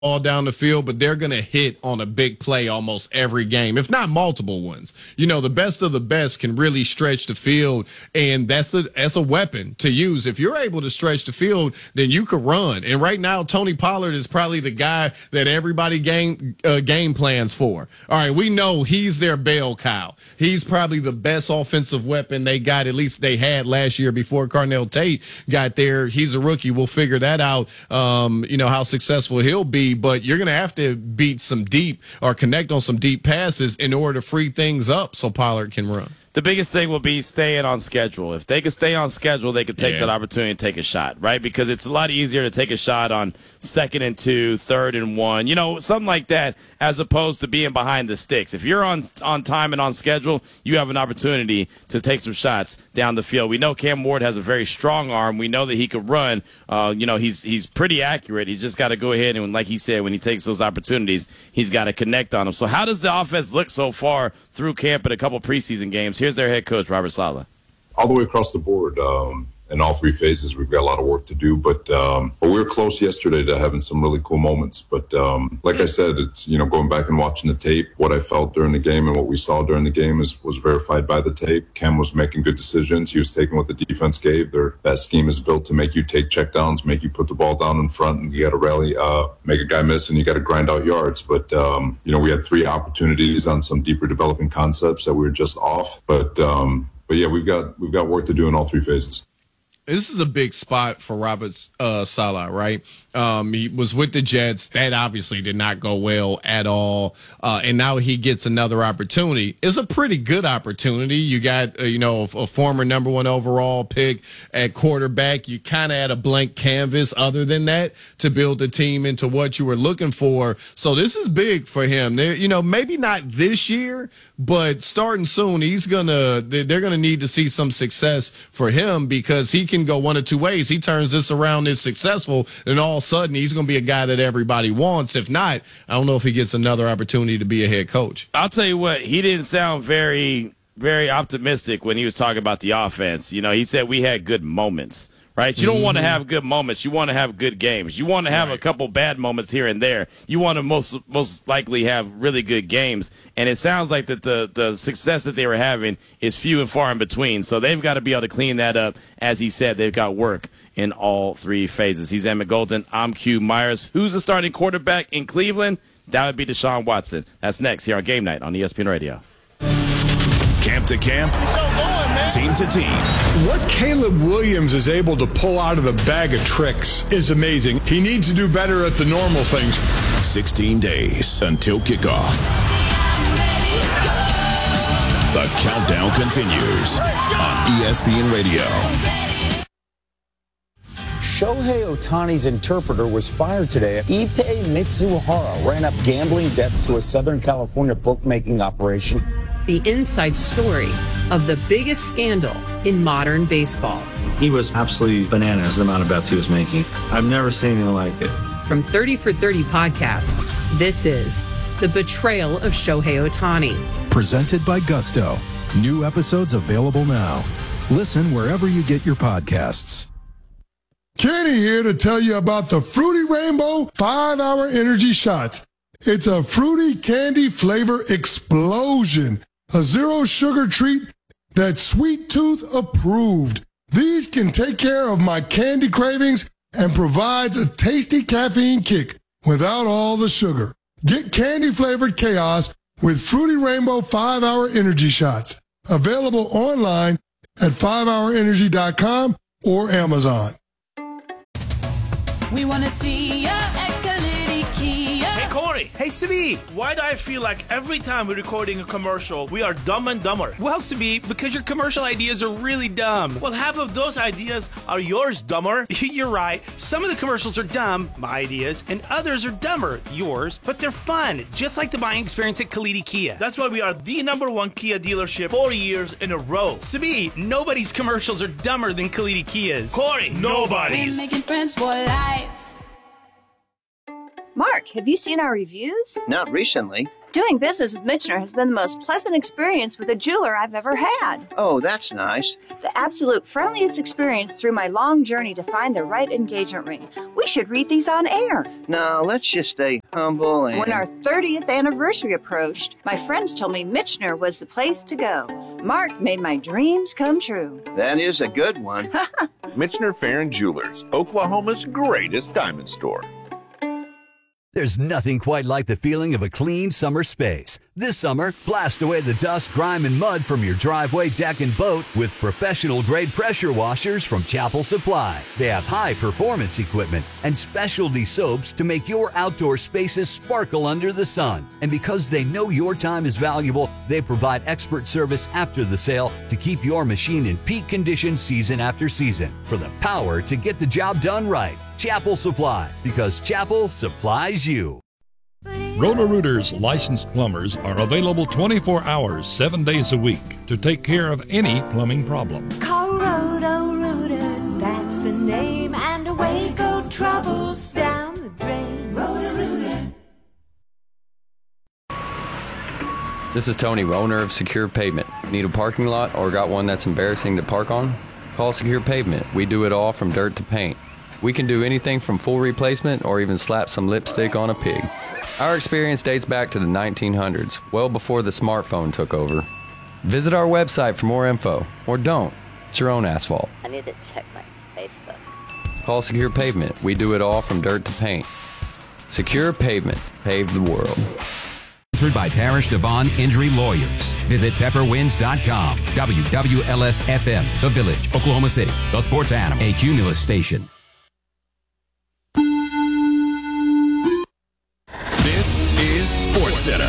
ball down the field, but they're going to hit on a big play almost every game, if not multiple ones. You know, the best of the best can really stretch the field, and that's a weapon to use. If you're able to stretch the field, then you can run. And right now, Tony Pollard is probably the guy that everybody game plans for. All right, we know he's their bell cow. He's probably the best offensive weapon they got, at least they had last year before Carnell Tate got there. He's a rookie. We'll figure that out, you know, how successful he'll be. But you're going to have to beat some deep or connect on some deep passes in order to free things up so Pollard can run. The biggest thing will be staying on schedule. If they can stay on schedule, they can take that opportunity and take a shot, right? Because it's a lot easier to take a shot on 2nd and 2, 3rd and 1, you know, something like that, as opposed to being behind the sticks. If you're on time and on schedule, you have an opportunity to take some shots down the field. We know Cam Ward has a very strong arm. We know that he could run. You know, he's pretty accurate. He's just got to go ahead and, like he said, when he takes those opportunities, he's got to connect on them. So how does the offense look so far through camp and a couple preseason games? Here's their head coach, Robert Saleh. All the way across the board, in all 3 phases, we've got a lot of work to do. But we were close yesterday to having some really cool moments. But like I said, it's, you know, going back and watching the tape, what I felt during the game and what we saw during the game was verified by the tape. Cam was making good decisions. He was taking what the defense gave. That scheme is built to make you take checkdowns, make you put the ball down in front, and you got to rally, make a guy miss, and you got to grind out yards. But, you know, we had 3 opportunities on some deeper developing concepts that we were just off. But yeah, we've got work to do in all 3 phases. This is a big spot for Robert Saleh, right? He was with the Jets. That obviously did not go well at all. And now he gets another opportunity. It's a pretty good opportunity. You got, you know, a former number 1 overall pick at quarterback. You kind of had a blank canvas other than that to build the team into what you were looking for. So this is big for him. You know, maybe not this year, but starting soon, they're going to need to see some success for him, because he can go one of 2 ways. He turns this around, is successful, and all of a sudden he's going to be a guy that everybody wants. If not, I don't know if he gets another opportunity to be a head coach. I'll tell you what, he didn't sound very, very optimistic when he was talking about the offense. You know, he said we had good moments. Right? You don't want to have good moments. You want to have good games. You want to have a couple bad moments here and there. You want to most likely have really good games. And it sounds like that the success that they were having is few and far in between. So they've got to be able to clean that up. As he said, they've got work in all 3 phases. He's Emmett Golden. I'm Q Myers. Who's the starting quarterback in Cleveland? That would be Deshaun Watson. That's next here on Game Night on ESPN Radio. Camp to camp, team to team. What Caleb Williams is able to pull out of the bag of tricks is amazing. He needs to do better at the normal things. 16 days until kickoff. The countdown continues on ESPN Radio. Shohei Ohtani's interpreter was fired today. Ippei Mitsuhara ran up gambling debts to a Southern California bookmaking operation. The inside story of the biggest scandal in modern baseball. He was absolutely bananas, the amount of bets he was making. I've never seen anything like it. From 30 for 30 podcasts, this is The Betrayal of Shohei Ohtani. Presented by Gusto. New episodes available now. Listen wherever you get your podcasts. Kenny here to tell you about the Fruity Rainbow 5-Hour Energy Shots. It's a fruity candy flavor explosion. A zero sugar treat that's Sweet Tooth approved. These can take care of my candy cravings and provides a tasty caffeine kick without all the sugar. Get candy flavored chaos with Fruity Rainbow 5-Hour Energy Shots. Available online at 5hourenergy.com or Amazon. We want to see ya at Kalidi Kia. Hey, Corey. Hey, Sabi. Why do I feel like every time we're recording a commercial, we are dumb and dumber? Well, Sabi, because your commercial ideas are really dumb. Well, half of those ideas are yours, dumber. You're right. Some of the commercials are dumb, my ideas, and others are dumber, yours, but they're fun, just like the buying experience at Kalidi Kia. That's why we are the #1 Kia dealership 4 years in a row. Sabi, nobody's commercials are dumber than Kalidi Kia's. Corey, nobody's. We're making friends for life. Mark, have you seen our reviews? Not recently. Doing business with Michener has been the most pleasant experience with a jeweler I've ever had. Oh, that's nice. The absolute friendliest experience through my long journey to find the right engagement ring. We should read these on air. No, let's just stay humble and... When our 30th anniversary approached, my friends told me Michener was the place to go. Mark made my dreams come true. That is a good one. Michener Farron Jewelers, Oklahoma's greatest diamond store. There's nothing quite like the feeling of a clean summer space. This summer, blast away the dust, grime, and mud from your driveway, deck, and boat with professional-grade pressure washers from Chapel Supply. They have high-performance equipment and specialty soaps to make your outdoor spaces sparkle under the sun. And because they know your time is valuable, they provide expert service after the sale to keep your machine in peak condition season after season. For the power to get the job done right. Chapel Supply, because Chapel supplies you. Roto-Rooter's licensed plumbers are available 24 hours, 7 days a week to take care of any plumbing problem. Call Roto-Rooter, that's the name, and away go troubles down the drain. Roto-Rooter. This is Tony, owner of Secure Pavement. Need a parking lot or got one that's embarrassing to park on? Call Secure Pavement. We do it all from dirt to paint. We can do anything from full replacement or even slap some lipstick on a pig. Our experience dates back to the 1900s, well before the smartphone took over. Visit our website for more info, or don't. It's your own asphalt. I need to check my Facebook. Call Secure Pavement. We do it all from dirt to paint. Secure Pavement. Pave the world. Sponsored by Parish Devon Injury Lawyers. Visit pepperwinds.com. WWLS-FM, The Village, Oklahoma City, the sports animal, a Cumulus station. This is SportsCenter.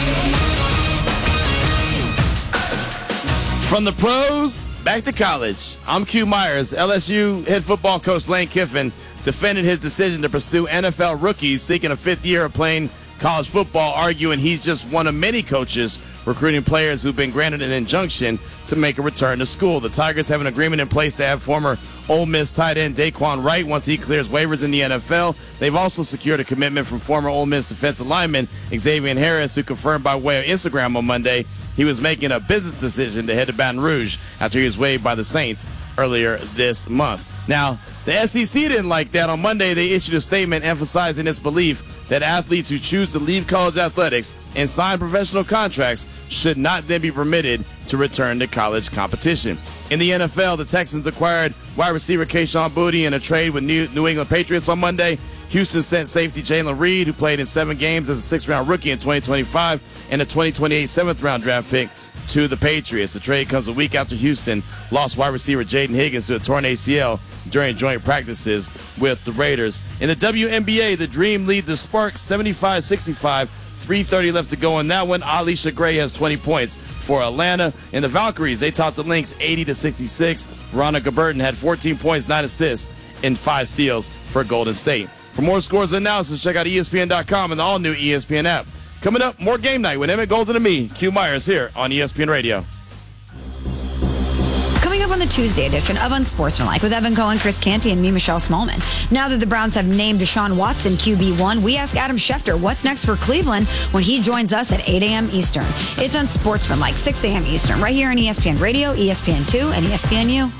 From the pros back to college, I'm Q Myers. LSU head football coach Lane Kiffin defended his decision to pursue NFL rookies seeking a fifth year of playing college football, arguing he's just one of many coaches recruiting players who've been granted an injunction to make a return to school. The Tigers have an agreement in place to have former Ole Miss tight end Daquan Wright once he clears waivers in the NFL. They've also secured a commitment from former Ole Miss defensive lineman Xavier Harris, who confirmed by way of Instagram on Monday he was making a business decision to head to Baton Rouge after he was waived by the Saints earlier this month. Now, the SEC didn't like that. On Monday, they issued a statement emphasizing its belief that athletes who choose to leave college athletics and sign professional contracts should not then be permitted to return to college competition. In the NFL, the Texans acquired wide receiver Kayshon Boutte in a trade with New England Patriots on Monday. Houston sent safety Jalen Reed, who played in 7 games as a 6th-round rookie in 2025 and a 2028 7th-round draft pick, to the Patriots. The trade comes a week after Houston lost wide receiver Jaden Higgins to a torn ACL during joint practices with the Raiders. In the WNBA, the Dream lead the Sparks 75-65. 3:30 left to go in that one. Alicia Gray has 20 points for Atlanta. In the Valkyries, they topped the Lynx 80-66. Veronica Burton had 14 points, 9 assists, and 5 steals for Golden State. For more scores and analysis, check out ESPN.com and the all-new ESPN app. Coming up, more Game Night with Emmett Golden and me, Q Myers, here on ESPN Radio. Coming up on the Tuesday edition of Unsportsmanlike with Evan Cohen, Chris Canty, and me, Michelle Smallman. Now that the Browns have named Deshaun Watson QB1, we ask Adam Schefter what's next for Cleveland when he joins us at 8 a.m. Eastern. It's Unsportsmanlike, 6 a.m. Eastern, right here on ESPN Radio, ESPN2, and ESPNU.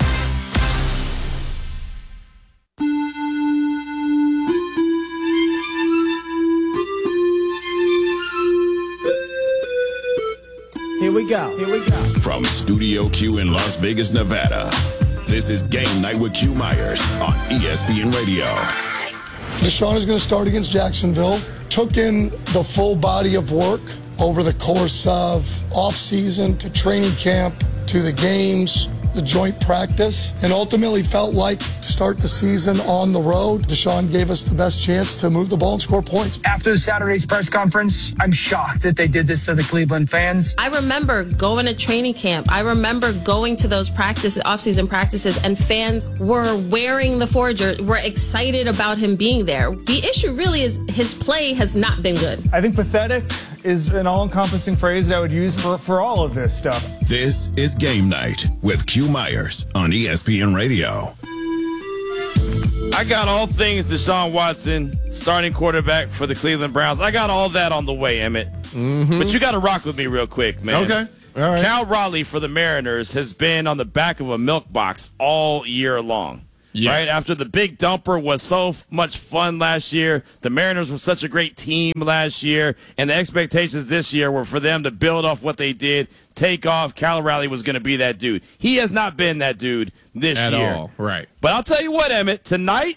Here we go. From Studio Q in Las Vegas, Nevada, this is Game Night with Q Myers on ESPN Radio. Deshaun is going to start against Jacksonville. Took in the full body of work over the course of off-season to training camp to the games, the joint practice, and ultimately felt like to start the season on the road, Deshaun gave us the best chance to move the ball and score points. After Saturday's press conference, I'm shocked that they did this to the Cleveland fans. I remember going to training camp. I remember going to those off-season practices, and fans were wearing the Forger, were excited about him being there. The issue really is his play has not been good. I think pathetic is an all-encompassing phrase that I would use for all of this stuff. This is Game Night with Q Myers on ESPN Radio. I got all things Deshaun Watson, starting quarterback for the Cleveland Browns. I got all that on the way, Emmett. Mm-hmm. But you got to rock with me real quick, man. Okay. All right. Cal Raleigh for the Mariners has been on the back of a milk box all year long. Yeah. Right after the big dumper was so much fun last year, the Mariners were such a great team last year, and the expectations this year were for them to build off what they did, take off. Cal Raleigh was going to be that dude. He has not been that dude this year. At all, right. But I'll tell you what, Emmett, tonight,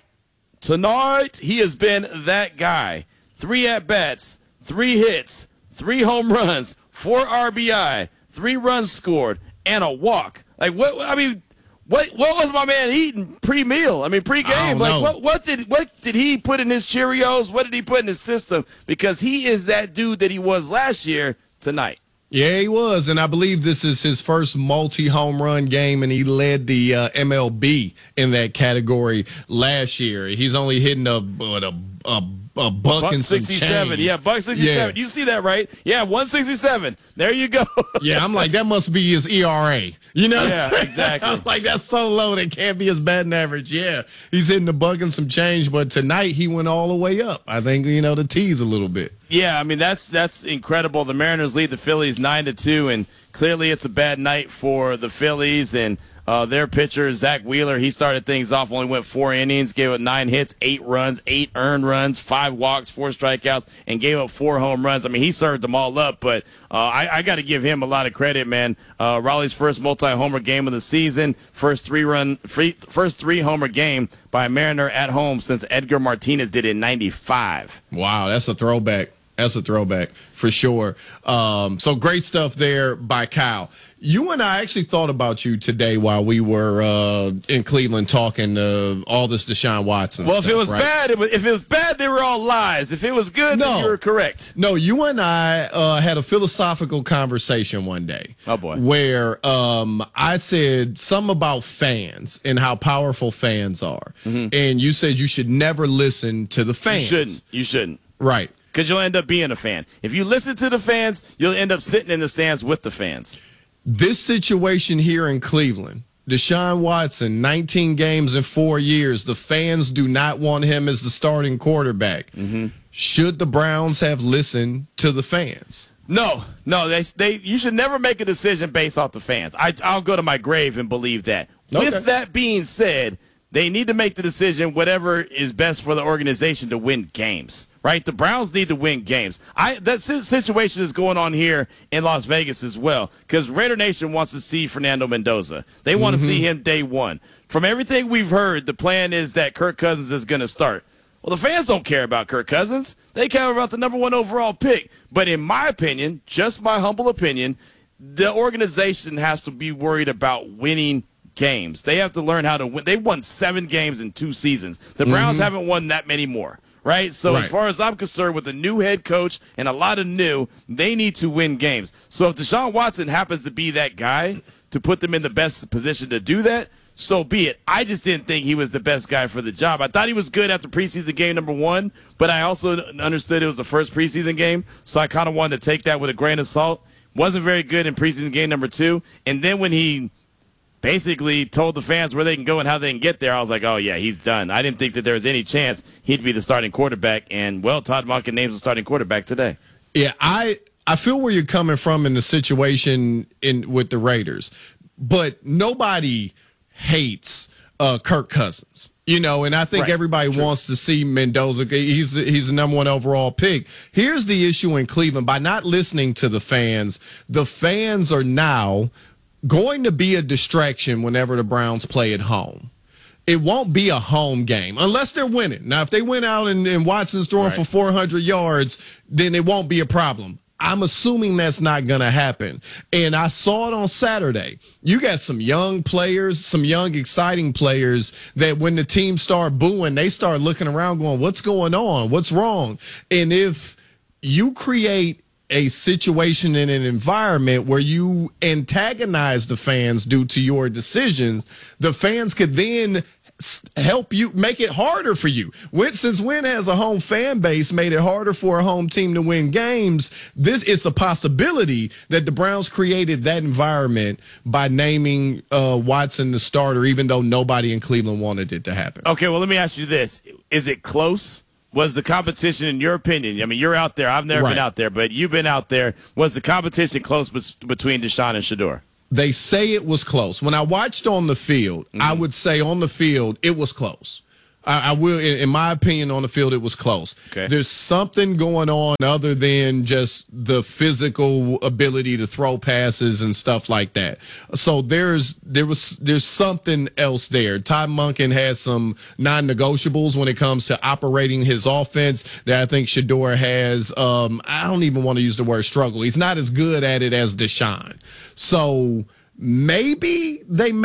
he has been that guy. 3 at-bats, 3 hits, 3 home runs, 4 RBI, 3 runs scored, and a walk. Like, what was my man eating pre-meal? I mean, pre-game. Like, what did he put in his Cheerios? What did he put in his system? Because he is that dude that he was last year tonight. Yeah, he was, and I believe this is his first multi-home run game, and he led the MLB in that category last year. He's only hitting a buck and some 67. change. Yeah, buck 67. Yeah. You see that, right? Yeah, 167. There you go. Yeah, I'm like, that must be his ERA. You know what I'm saying? Exactly. I'm like, that's so low that can't be his batting average. Yeah, he's hitting a buck and some change, but tonight he went all the way up. I think, to tease a little bit. Yeah, I mean, that's incredible. The Mariners lead the Phillies 9-2, and clearly it's a bad night for the Phillies, and their pitcher, Zach Wheeler, he started things off, only went 4 innings, gave up 9 hits, 8 runs, 8 earned runs, 5 walks, 4 strikeouts, and gave up 4 home runs. I mean, he served them all up, but I got to give him a lot of credit, man. Raleigh's first multi-homer game of the season, first 3 homer game by a Mariner at home since Edgar Martinez did in 95. Wow, that's a throwback. That's a throwback for sure. So great stuff there by Kyle. You and I actually thought about you today while we were in Cleveland talking all this Deshaun Watson stuff. If it was bad, they were all lies. If it was good, then you were correct. No, you and I had a philosophical conversation one day. Oh, boy. Where I said something about fans and how powerful fans are. Mm-hmm. And you said you should never listen to the fans. You shouldn't. Right. Because you'll end up being a fan. If you listen to the fans, you'll end up sitting in the stands with the fans. This situation here in Cleveland, Deshaun Watson, 19 games in 4 years. The fans do not want him as the starting quarterback. Mm-hmm. Should the Browns have listened to the fans? No. You should never make a decision based off the fans. I'll go to my grave and believe that. Okay. With that being said, they need to make the decision whatever is best for the organization to win games, right? The Browns need to win games. That situation is going on here in Las Vegas as well because Raider Nation wants to see Fernando Mendoza. They want to see him day one. From everything we've heard, the plan is that Kirk Cousins is going to start. Well, the fans don't care about Kirk Cousins. They care about the number 1 overall pick. But in my opinion, just my humble opinion, the organization has to be worried about winning games. They have to learn how to win. They won 7 games in 2 seasons. The Browns haven't won that many more, right? So as far as I'm concerned, with a new head coach and a lot of new, they need to win games. So if Deshaun Watson happens to be that guy to put them in the best position to do that, so be it. I just didn't think he was the best guy for the job. I thought he was good after preseason game number 1, but I also understood it was the first preseason game, so I kind of wanted to take that with a grain of salt. Wasn't very good in preseason game number 2, and then when he basically told the fans where they can go and how they can get there, I was like, oh, yeah, he's done. I didn't think that there was any chance he'd be the starting quarterback, and, well, Todd Monken names the starting quarterback today. Yeah, I feel where you're coming from in the situation with the Raiders, but nobody hates Kirk Cousins. And I think everybody wants to see Mendoza. He's the number 1 overall pick. Here's the issue in Cleveland. By not listening to the fans are now going to be a distraction whenever the Browns play at home. It won't be a home game unless they're winning. Now, if they went out and Watson's throwing for 400 yards, then it won't be a problem. I'm assuming that's not going to happen. And I saw it on Saturday. You got some young players, some young, exciting players that when the team start booing, they start looking around going, what's going on? What's wrong? And if you create a situation in an environment where you antagonize the fans due to your decisions, the fans could then help you make it harder for you. Since when has a home fan base made it harder for a home team to win games? It's a possibility that the Browns created that environment by naming Watson the starter, even though nobody in Cleveland wanted it to happen. Okay, well, let me ask you this. Is it close? Was the competition, in your opinion, I mean, you're out there. I've never been out there, but you've been out there. Was the competition close between Deshaun and Shedeur? They say it was close. When I watched on the field, I would say on the field, it was close. I will, in my opinion, on the field, it was close. Okay. There's something going on other than just the physical ability to throw passes and stuff like that. So there's something else there. Todd Monken has some non-negotiables when it comes to operating his offense that I think Shedeur has. I don't even want to use the word struggle. He's not as good at it as Deshaun. So maybe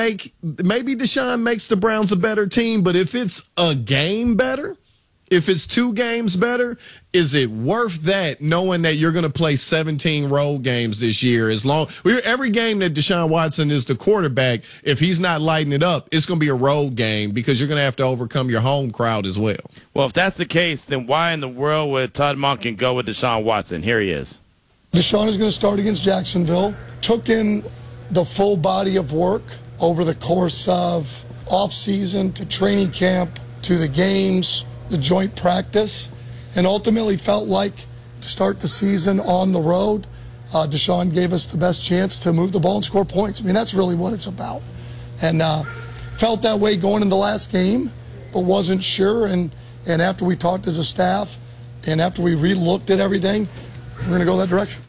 Deshaun makes the Browns a better team, but if it's a game better, if it's 2 games better, is it worth that, knowing that you're going to play 17 road games this year? Every game that Deshaun Watson is the quarterback, if he's not lighting it up, it's going to be a road game because you're going to have to overcome your home crowd as well. Well, if that's the case, then why in the world would Todd Monken go with Deshaun Watson? Here he is. Deshaun is going to start against Jacksonville. Took in the full body of work over the course of off-season to training camp to the games, the joint practice, and ultimately felt like to start the season on the road, Deshaun gave us the best chance to move the ball and score points. I mean, that's really what it's about. And felt that way going in the last game, but wasn't sure. And after we talked as a staff and after we re-looked at everything, we're going to go that direction.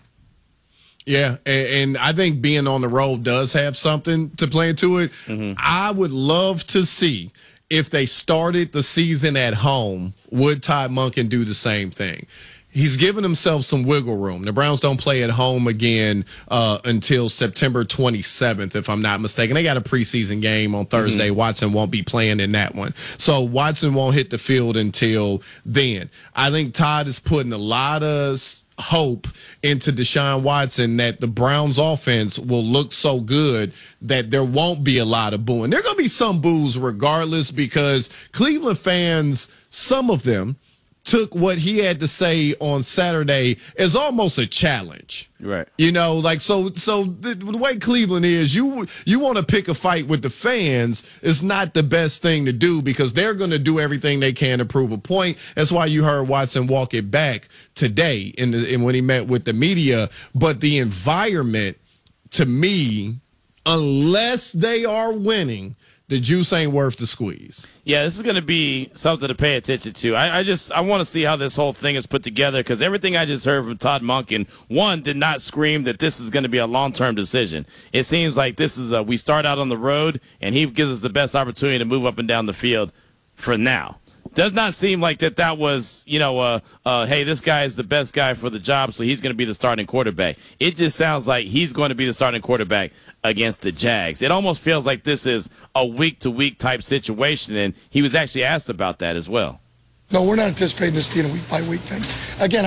Yeah, and I think being on the road does have something to play into it. Mm-hmm. I would love to see if they started the season at home, would Todd Monken do the same thing? He's given himself some wiggle room. The Browns don't play at home again until September 27th, if I'm not mistaken. They got a preseason game on Thursday. Mm-hmm. Watson won't be playing in that one. So Watson won't hit the field until then. I think Todd is putting a lot of hope into Deshaun Watson that the Browns offense will look so good that there won't be a lot of booing. There are going to be some boos regardless, because Cleveland fans, some of them, took what he had to say on Saturday as almost a challenge. Right. You know, like, so the way Cleveland is, you want to pick a fight with the fans is not the best thing to do, because they're going to do everything they can to prove a point. That's why you heard Watson walk it back today when he met with the media. But the environment, to me, unless they are winning, the juice ain't worth the squeeze. Yeah, this is going to be something to pay attention to. I want to see how this whole thing is put together, because everything I just heard from Todd Monken, one, did not scream that this is going to be a long-term decision. It seems like this is we start out on the road, and he gives us the best opportunity to move up and down the field for now. Does not seem like that was, hey, this guy is the best guy for the job, so he's going to be the starting quarterback. It just sounds like he's going to be the starting quarterback against the Jags. It almost feels like this is a week-to-week type situation, and he was actually asked about that as well. No, we're not anticipating this being a week-by-week thing. Again,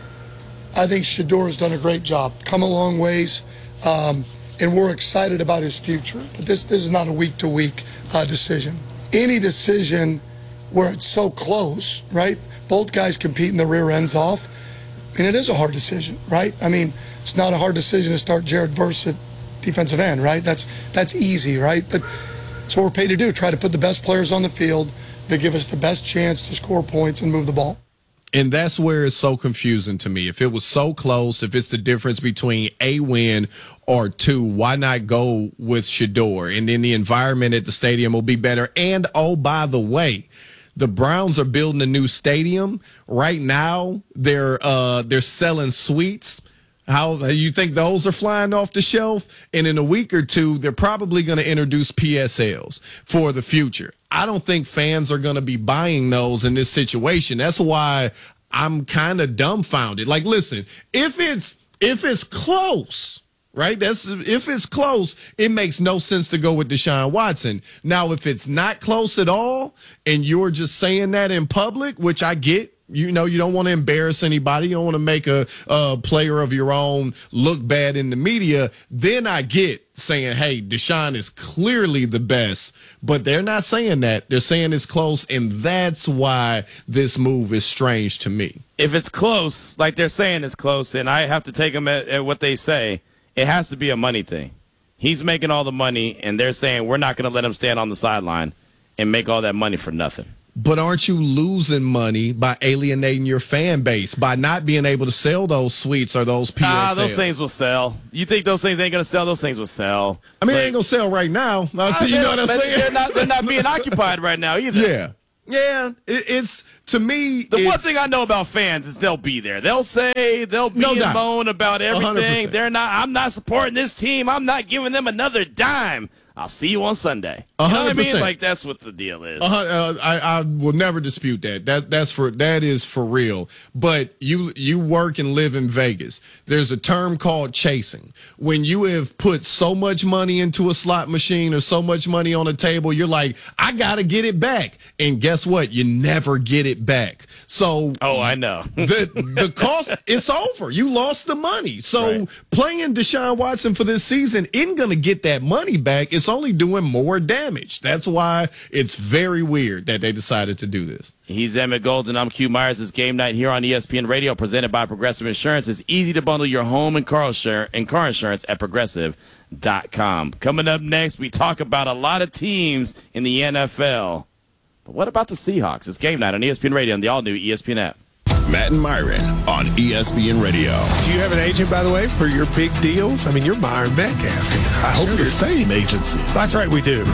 I think Shedeur has done a great job, come a long ways, and we're excited about his future. But this is not a week-to-week decision. Any decision where it's so close, right? Both guys competing their rear ends off, and it is a hard decision, right? I mean, it's not a hard decision to start Jared Verse at defensive end, right? That's easy, right? But that's what we're paid to do, try to put the best players on the field that give us the best chance to score points and move the ball. And that's where it's so confusing to me. If it was so close, if it's the difference between a win or 2, why not go with Shedeur? And then the environment at the stadium will be better. And, oh, by the way, the Browns are building a new stadium. Right now, they're selling suites. How you think those are flying off the shelf? And in a week or 2, they're probably going to introduce PSLs for the future. I don't think fans are going to be buying those in this situation. That's why I'm kind of dumbfounded. Like, listen, if it's close, right? If it's close, it makes no sense to go with Deshaun Watson. Now, if it's not close at all, and you're just saying that in public, which I get. You don't want to embarrass anybody. You don't want to make a player of your own look bad in the media. Then I get saying, hey, Deshaun is clearly the best, but they're not saying that. They're saying it's close, and that's why this move is strange to me. If it's close, like they're saying it's close, and I have to take them at what they say, it has to be a money thing. He's making all the money, and they're saying we're not going to let him stand on the sideline and make all that money for nothing. But aren't you losing money by alienating your fan base, by not being able to sell those suites or those PSLs? Those things will sell. You think those things ain't going to sell? Those things will sell. I mean, they ain't going to sell right now. You know what I'm saying? They're not being occupied right now either. Yeah. Yeah, it's to me. The one thing I know about fans is they'll be there. They'll say they'll be and moan about everything. 100%. I'm not supporting this team. I'm not giving them another dime. I'll see you on Sunday. You know what I mean? Like, that's what the deal is. I will never dispute that. That is for real. But you work and live in Vegas. There's a term called chasing. When you have put so much money into a slot machine or so much money on a table, you're like, I got to get it back. And guess what? You never get it back. So I know. the cost, it's over. You lost the money. So playing Deshaun Watson for this season isn't going to get that money back. It's only doing more damage. That's why it's very weird that they decided to do this. He's Emmett Golden. I'm Q Myers. It's Game Night here on ESPN Radio, presented by Progressive Insurance. It's easy to bundle your home and car insurance at Progressive.com. Coming up next, we talk about a lot of teams in the NFL. But what about the Seahawks? It's Game Night on ESPN Radio and the all-new ESPN app. Matt and Myron on ESPN Radio. Do you have an agent, by the way, for your big deals? I mean, you're Myron Metcalf. I hope you're the same agency. That's right, we do.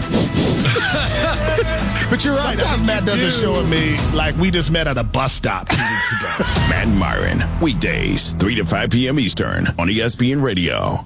But you're right. Sometimes Matt does a show with me like we just met at a bus stop 2 weeks ago. Matt and Myron, weekdays, 3 to 5 p.m. Eastern on ESPN Radio.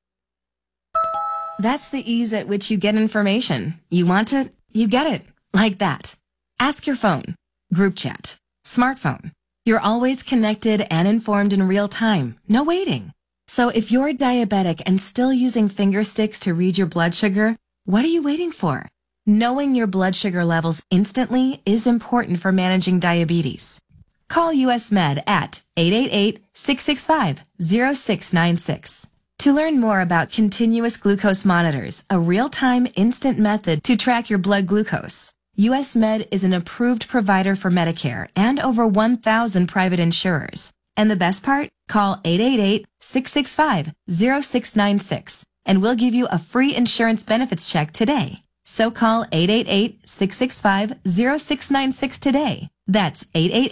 That's the ease at which you get information. You want it, you get it. Like that. Ask your phone. Group chat. Smartphone. You're always connected and informed in real time. No waiting. So if you're diabetic and still using finger sticks to read your blood sugar, what are you waiting for? Knowing your blood sugar levels instantly is important for managing diabetes. Call US Med at 888-665-0696. To learn more about continuous glucose monitors, a real-time instant method to track your blood glucose, US Med is an approved provider for Medicare and over 1,000 private insurers. And the best part? Call 888-665-0696 and we'll give you a free insurance benefits check today. So call 888-665-0696 today. That's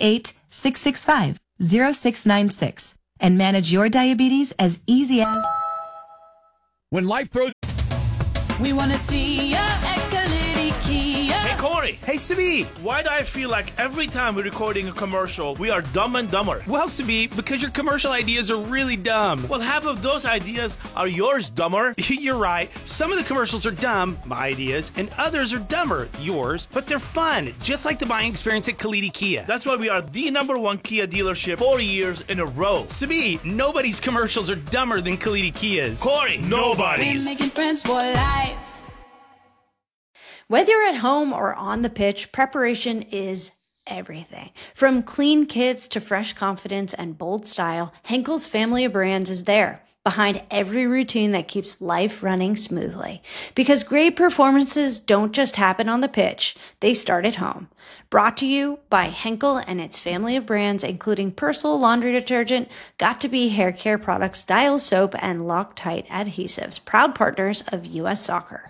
888-665-0696 and manage your diabetes as easy as... When life throws... We want to see ya at Kalidi Kia. Hey, Corey. Hey, Sabi. Why do I feel like every time we're recording a commercial, we are dumb and dumber? Well, Sabi, because your commercial ideas are really dumb. Well, half of those ideas are yours, dumber. You're right. Some of the commercials are dumb, my ideas, and others are dumber, yours, but they're fun, just like the buying experience at Kalidi Kia. That's why we are the #1 Kia dealership 4 years in a row. Sabi, nobody's commercials are dumber than Kalidi Kia's. Corey, nobody's. We're making friends for life. Whether you're at home or on the pitch, preparation is everything. From clean kits to fresh confidence and bold style, Henkel's family of brands is there, behind every routine that keeps life running smoothly. Because great performances don't just happen on the pitch, they start at home. Brought to you by Henkel and its family of brands, including Persil laundry detergent, Got2b hair care products, Dial soap, and Loctite adhesives, proud partners of U.S. Soccer.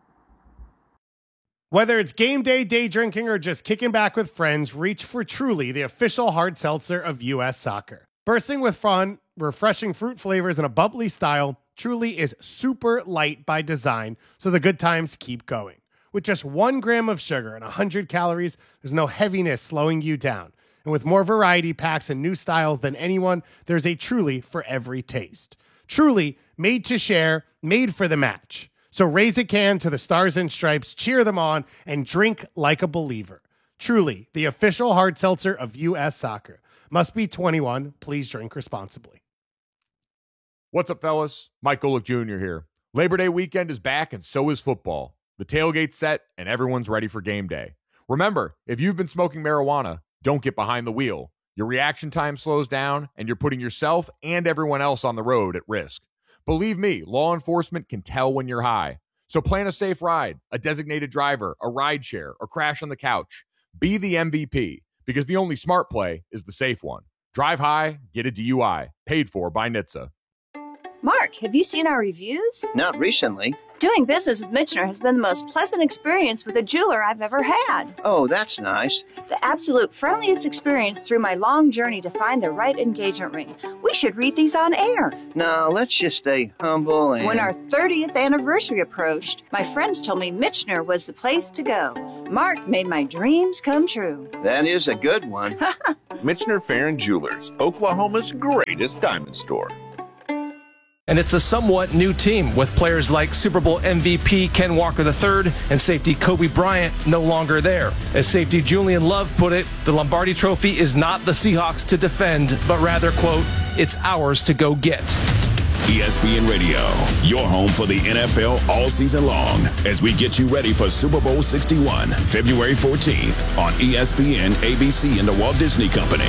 Whether it's game day, day drinking, or just kicking back with friends, reach for Truly, the official hard seltzer of U.S. Soccer. Bursting with fun, refreshing fruit flavors, and a bubbly style, Truly is super light by design, so the good times keep going. With just 1 gram of sugar and 100 calories, there's no heaviness slowing you down. And with more variety packs and new styles than anyone, there's a Truly for every taste. Truly, made to share, made for the match. So raise a can to the Stars and Stripes, cheer them on, and drink like a believer. Truly, the official hard seltzer of U.S. Soccer. Must be 21. Please drink responsibly. What's up, fellas? Mike Golick Jr. here. Labor Day weekend is back, and so is football. The tailgate's set, and everyone's ready for game day. Remember, if you've been smoking marijuana, don't get behind the wheel. Your reaction time slows down, and you're putting yourself and everyone else on the road at risk. Believe me, law enforcement can tell when you're high. So plan a safe ride, a designated driver, a ride share, or crash on the couch. Be the MVP, because the only smart play is the safe one. Drive high, get a DUI. Paid for by NHTSA. Mark, have you seen our reviews? Not recently. Doing business with Michener has been the most pleasant experience with a jeweler I've ever had. Oh, that's nice. The absolute friendliest experience through my long journey to find the right engagement ring. We should read these on air. No, let's just stay humble and... When our 30th anniversary approached, my friends told me Michener was the place to go. Mark made my dreams come true. That is a good one. Michener Farron Jewelers, Oklahoma's greatest diamond store. And it's a somewhat new team with players like Super Bowl MVP Ken Walker III and safety Kobe Bryant no longer there. As safety Julian Love put it, the Lombardi Trophy is not the Seahawks to defend, but rather, quote, it's ours to go get. ESPN Radio, your home for the NFL all season long, as we get you ready for Super Bowl 61, February 14th on ESPN, ABC, and the Walt Disney Company.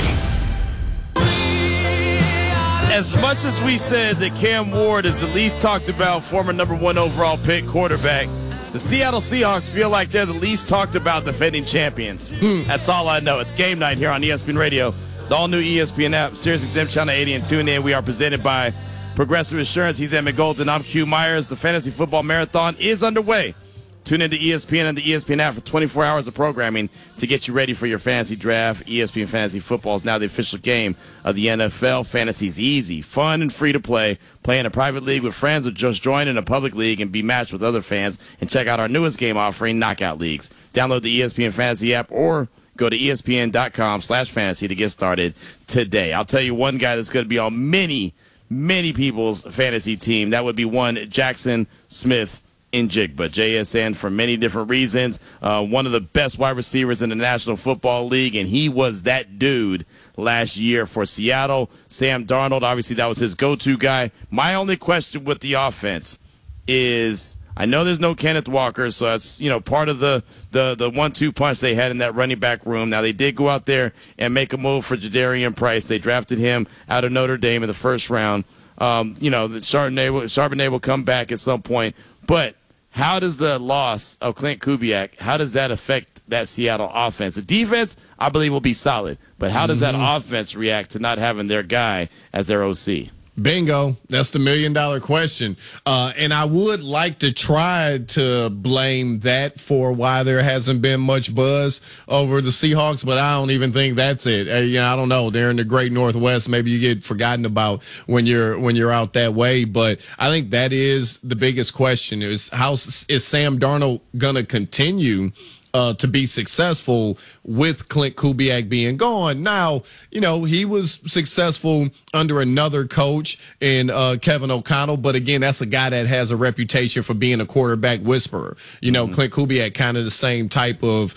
As much as we said that Cam Ward is the least talked about former number 1 overall pick quarterback, the Seattle Seahawks feel like they're the least talked about defending champions. That's all I know. It's game night here on ESPN Radio, the all-new ESPN app, Sirius XM Channel 80, and tune in. We are presented by Progressive Insurance. He's Emmett Golden. I'm Q Myers. The Fantasy Football Marathon is underway. Tune into ESPN and the ESPN app for 24 hours of programming to get you ready for your fantasy draft. ESPN Fantasy Football is now the official game of the NFL. Fantasy is easy, fun, and free to play. Play in a private league with friends, or just join in a public league and be matched with other fans. And check out our newest game offering, Knockout Leagues. Download the ESPN Fantasy app or go to ESPN.com/fantasy to get started today. I'll tell you one guy that's going to be on many people's fantasy team. That would be one Jackson Smith in Jigba. JSN for many different reasons. One of the best wide receivers in the National Football League, and he was that dude last year for Seattle. Sam Darnold, obviously that was his go-to guy. My only question with the offense is, I know there's no Kenneth Walker, so that's, part of the 1-2 punch they had in that running back room. Now, they did go out there and make a move for Jadarian Price. They drafted him out of Notre Dame in the first round. The Charbonnet will come back at some point. But how does the loss of Clint Kubiak, how does that affect that Seattle offense? The defense, I believe, will be solid. But how does that offense react to not having their guy as their OC? Bingo. That's the $1 million question. And I would like to try to blame that for why there hasn't been much buzz over the Seahawks, but I don't even think that's it. I don't know. They're in the great Northwest. Maybe you get forgotten about when you're out that way. But I think that is the biggest question: is how is Sam Darnold going to continue to be successful with Clint Kubiak being gone? Now, he was successful under another coach in Kevin O'Connell, but again, that's a guy that has a reputation for being a quarterback whisperer. Clint Kubiak kind of the same type of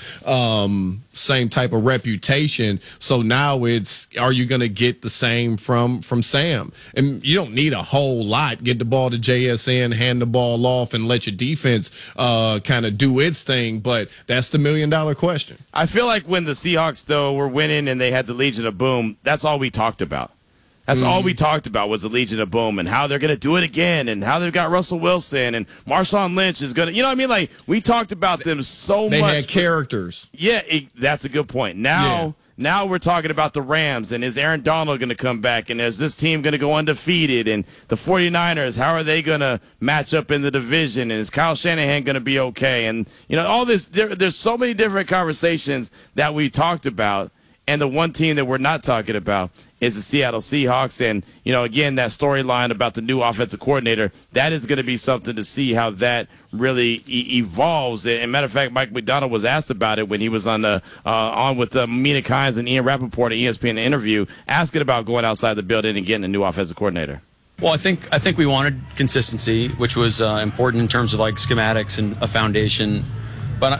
reputation. So now it's, are you going to get the same from Sam? And you don't need a whole lot. Get the ball to JSN, hand the ball off, and let your defense kind of do its thing. But that's the $1 million question. I feel like when the Seahawks, though, were winning and they had the Legion of Boom, that's all we talked about. That's all we talked about was the Legion of Boom and how they're going to do it again and how they've got Russell Wilson and Marshawn Lynch is going to, Like, we talked about them so much. They had characters. Yeah, that's a good point. Now we're talking about the Rams, and is Aaron Donald going to come back, and is this team going to go undefeated, and the 49ers, how are they going to match up in the division, and is Kyle Shanahan going to be okay? And, all this, there's so many different conversations that we talked about, and the one team that we're not talking about is the Seattle Seahawks. And, again, that storyline about the new offensive coordinator, that is going to be something to see how that really evolves. And matter of fact, Mike McDonald was asked about it when he was on with Mina Kimes and Ian Rappaport at ESPN interview, asking about going outside the building and getting a new offensive coordinator. Well, I think we wanted consistency, which was important in terms of like schematics and a foundation. But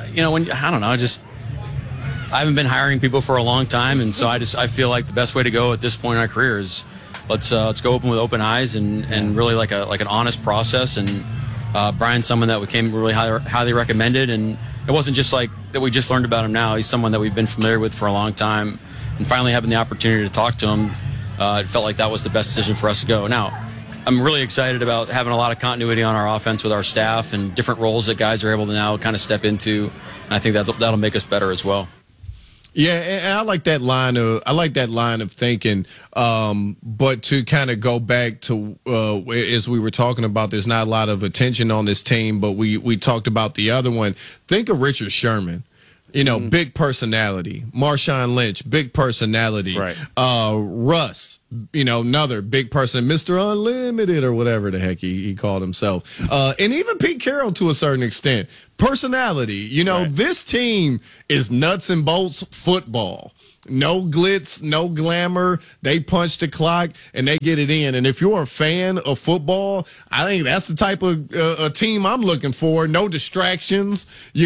I haven't been hiring people for a long time, and so I feel like the best way to go at this point in our career is let's go open with open eyes and really like an honest process. And Brian's someone that became really highly recommended, and it wasn't just like that we just learned about him now. He's someone that we've been familiar with for a long time, and finally having the opportunity to talk to him, it felt like that was the best decision for us to go. Now, I'm really excited about having a lot of continuity on our offense with our staff and different roles that guys are able to now kind of step into. And I think that'll make us better as well. Yeah, and I like that line of thinking. But to kind of go back to as we were talking about, there's not a lot of attention on this team, but we talked about the other one. Think of Richard Sherman. Big personality. Marshawn Lynch, big personality. Right. Russ, another big person. Mr. Unlimited or whatever the heck he called himself. And even Pete Carroll to a certain extent. Personality. Right. This team is nuts and bolts football. No glitz, no glamour. They punch the clock and they get it in. And if you're a fan of football, I think that's the type of a team I'm looking for. No distractions,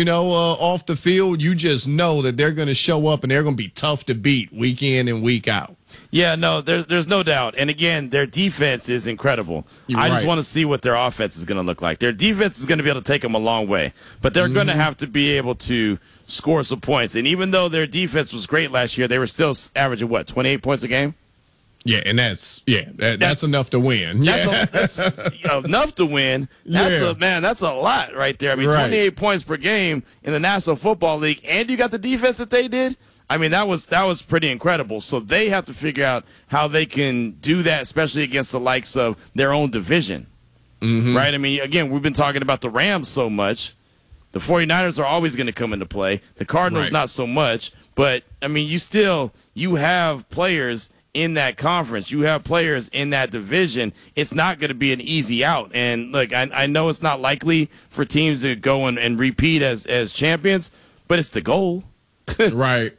off the field. You just know that they're going to show up and they're going to be tough to beat week in and week out. Yeah, no, there's no doubt. And again, their defense is incredible. I just want to see what their offense is going to look like. Their defense is going to be able to take them a long way, but they're going to have to be able to score some points. And even though their defense was great last year, they were still averaging 28 points a game. Yeah, and that's enough to win. That's enough to win. That's a lot right there. I mean, 28 points per game in the National Football League, and you got the defense that they did. I mean, that was pretty incredible. So they have to figure out how they can do that, especially against the likes of their own division, right? I mean, again, we've been talking about the Rams so much. The 49ers are always going to come into play. The Cardinals, not so much. But, I mean, you have players in that conference. You have players in that division. It's not going to be an easy out. And, look, I know it's not likely for teams to go and repeat as champions, but it's the goal. Right.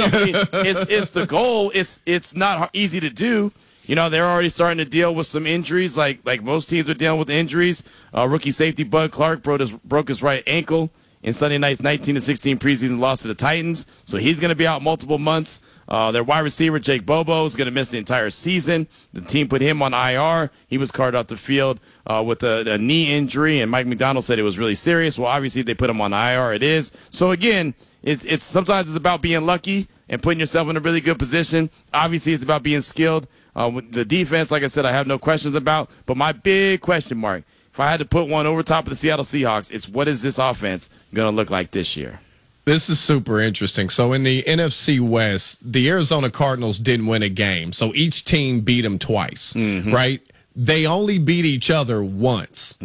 It's the goal. It's not easy to do. They're already starting to deal with some injuries, like most teams are dealing with injuries. Rookie safety Bud Clark broke his right ankle in Sunday night's 19-16 preseason loss to the Titans, so he's going to be out multiple months. Their wide receiver Jake Bobo is going to miss the entire season. The team put him on IR. He was carted off the field with a knee injury, and Mike McDonald said it was really serious. Well, obviously they put him on IR. It is. So again, it's sometimes it's about being lucky and putting yourself in a really good position. Obviously, it's about being skilled. With the defense, like I said, I have no questions about. But my big question mark, if I had to put one over top of the Seattle Seahawks, it's what is this offense going to look like this year? This is super interesting. So in the NFC West, the Arizona Cardinals didn't win a game. So each team beat them twice, right? They only beat each other once,